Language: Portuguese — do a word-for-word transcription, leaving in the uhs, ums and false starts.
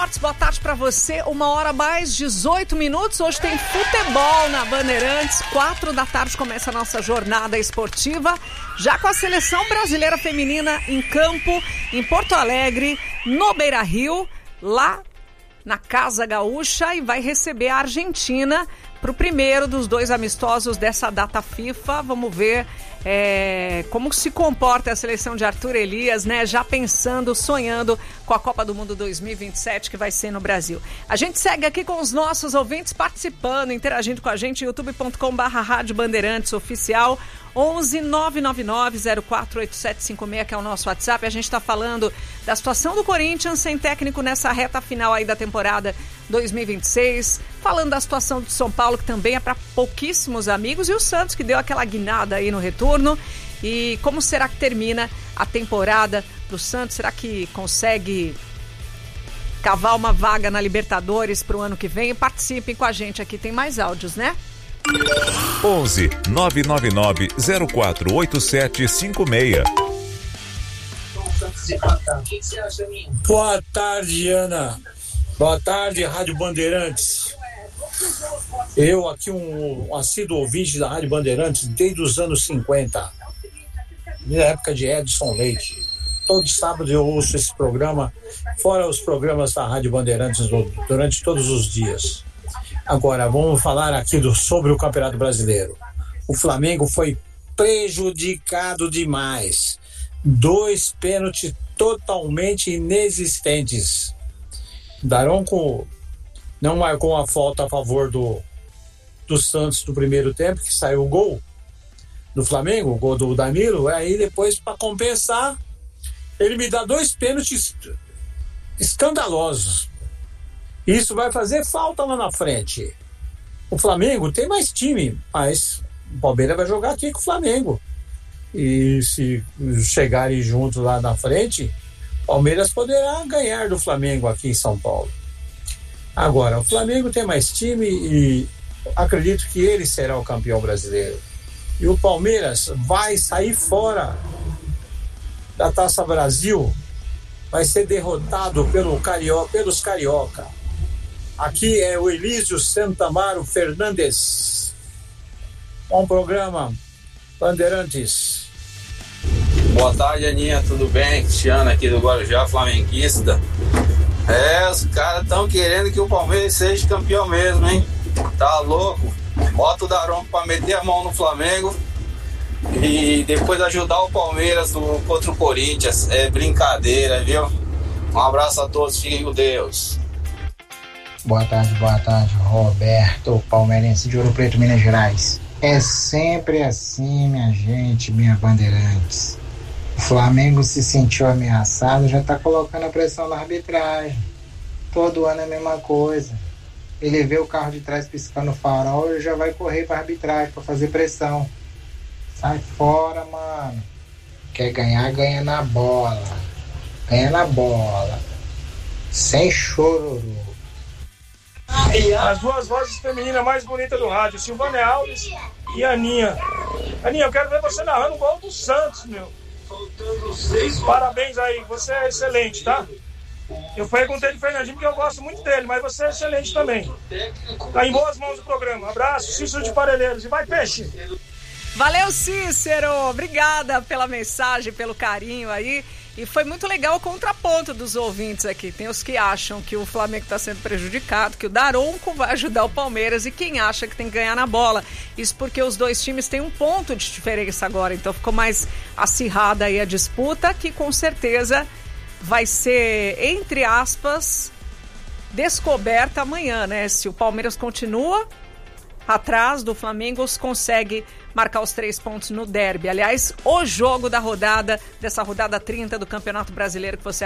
Boa tarde para você, uma hora mais dezoito minutos. Hoje tem futebol na Bandeirantes. Quatro da tarde começa a nossa jornada esportiva, já com a seleção brasileira feminina em campo, em Porto Alegre, no Beira-Rio, lá na Casa Gaúcha, e vai receber a Argentina para o primeiro dos dois amistosos dessa data FIFA. Vamos ver é, como se comporta a seleção de Arthur Elias, né? Já pensando, sonhando com a Copa do Mundo dois mil e vinte e sete, que vai ser no Brasil. A gente segue aqui com os nossos ouvintes participando, interagindo com a gente, youtube ponto com barra Rádio Bandeirantes Oficial, onze nove nove nove zero quatro oito sete cinco seis, que é o nosso WhatsApp. A gente está falando da situação do Corinthians sem técnico nessa reta final aí da temporada dois mil e vinte e seis, falando da situação do São Paulo, que também é para pouquíssimos amigos, e o Santos, que deu aquela guinada aí no retorno. E como será que termina a temporada do Santos? Será que consegue cavar uma vaga na Libertadores para o ano que vem? Participem com a gente aqui, tem mais áudios, né? onze nove nove nove zero quatro oito sete cinco seis. Boa tarde, Ana. Boa tarde, Rádio Bandeirantes. Eu aqui, um, um assíduo ouvinte da Rádio Bandeirantes desde os anos cinquenta, na época de Edson Leite. Todo sábado eu ouço esse programa, fora os programas da Rádio Bandeirantes durante todos os dias. Agora, vamos falar aqui do, sobre o Campeonato Brasileiro. O Flamengo foi prejudicado demais. Dois pênaltis totalmente inexistentes. Daronco não marcou uma falta a favor do, do Santos no primeiro tempo, que saiu o gol do Flamengo, o gol do Danilo. Aí depois, para compensar, ele me dá dois pênaltis escandalosos. Isso vai fazer falta lá na frente. O Flamengo tem mais time, mas o Palmeiras vai jogar aqui com o Flamengo. E se chegarem juntos lá na frente, o Palmeiras poderá ganhar do Flamengo aqui em São Paulo. Agora, o Flamengo tem mais time e acredito que ele será o campeão brasileiro. E o Palmeiras vai sair fora da Taça Brasil, vai ser derrotado pelo Carioca, pelos Carioca. Aqui é o Elísio Santamaro Fernandes. Bom programa, Bandeirantes. Boa tarde, Aninha, tudo bem? Cristiano aqui do Guarujá, flamenguista. É, os caras estão querendo que o Palmeiras seja campeão mesmo, hein? Tá louco? Bota o Daronco pra meter a mão no Flamengo e depois ajudar o Palmeiras no, contra o Corinthians. É brincadeira, viu? Um abraço a todos, fiquem com Deus. Boa tarde, boa tarde, Roberto, palmeirense de Ouro Preto, Minas Gerais. É sempre assim, minha gente, minha Bandeirantes. O Flamengo se sentiu ameaçado, já tá colocando a pressão na arbitragem. Todo ano é a mesma coisa. Ele vê o carro de trás piscando o farol, ele já vai correr pra arbitragem pra fazer pressão. Sai fora, mano. Quer ganhar, ganha na bola. Ganha na bola. Sem chororô. As duas vozes femininas mais bonitas do rádio, Silvânia Alves e Aninha. Aninha, eu quero ver você narrando o gol do Santos, meu. Parabéns aí, você é excelente, tá? Eu perguntei de Fernandinho porque eu gosto muito dele, mas você é excelente também. Tá em boas mãos o programa. Abraço, Cícero de Parelheiros. E vai, peixe! Valeu, Cícero! Obrigada pela mensagem, pelo carinho aí. E foi muito legal o contraponto dos ouvintes aqui. Tem os que acham que o Flamengo está sendo prejudicado, que o Daronco vai ajudar o Palmeiras, e quem acha que tem que ganhar na bola. Isso porque os dois times têm um ponto de diferença agora, então ficou mais acirrada aí a disputa, que com certeza vai ser, entre aspas, descoberta amanhã, né? Se o Palmeiras continua atrás do Flamengo, consegue marcar os três pontos no derby. Aliás, o jogo da rodada, dessa rodada trinta do Campeonato Brasileiro, que você